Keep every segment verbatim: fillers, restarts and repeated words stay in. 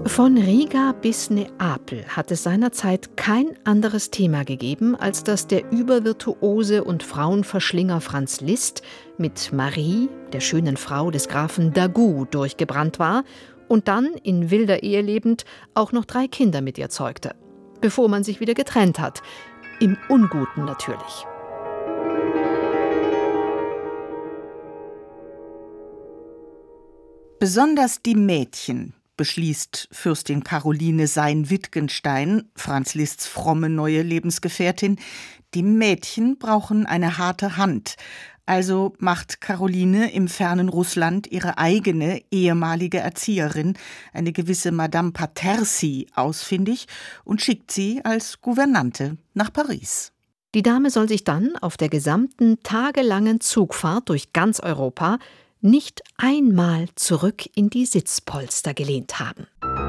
Von Riga bis Neapel hat es seinerzeit kein anderes Thema gegeben, als dass der Übervirtuose und Frauenverschlinger Franz Liszt mit Marie, der schönen Frau des Grafen d'Agoult, durchgebrannt war und dann, in wilder Ehe lebend, auch noch drei Kinder mit ihr zeugte, bevor man sich wieder getrennt hat. Im Unguten natürlich. Besonders die Mädchen, beschließt Fürstin Caroline Sein-Wittgenstein, Franz Liszts fromme neue Lebensgefährtin, die Mädchen brauchen eine harte Hand. Also macht Caroline im fernen Russland ihre eigene ehemalige Erzieherin, eine gewisse Madame Patersi, ausfindig und schickt sie als Gouvernante nach Paris. Die Dame soll sich dann auf der gesamten tagelangen Zugfahrt durch ganz Europa nicht einmal zurück in die Sitzpolster gelehnt haben.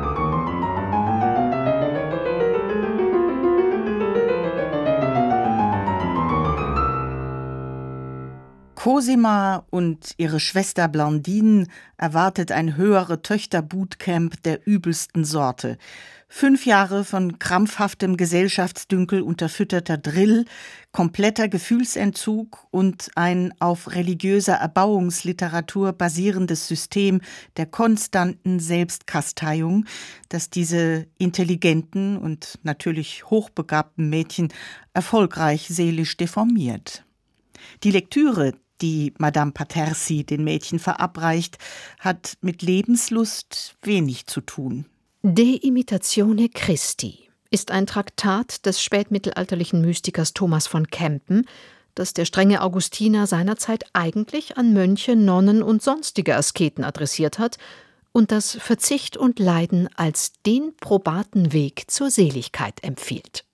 Cosima und ihre Schwester Blandine erwartet ein höhere Töchter-Bootcamp der übelsten Sorte. Fünf Jahre von krampfhaftem Gesellschaftsdünkel unterfütterter Drill, kompletter Gefühlsentzug und ein auf religiöser Erbauungsliteratur basierendes System der konstanten Selbstkasteiung, das diese intelligenten und natürlich hochbegabten Mädchen erfolgreich seelisch deformiert. Die Lektüre, die Madame Patersi den Mädchen verabreicht, hat mit Lebenslust wenig zu tun. De Imitatione Christi ist ein Traktat des spätmittelalterlichen Mystikers Thomas von Kempen, das der strenge Augustiner seinerzeit eigentlich an Mönche, Nonnen und sonstige Asketen adressiert hat und das Verzicht und Leiden als den probaten Weg zur Seligkeit empfiehlt.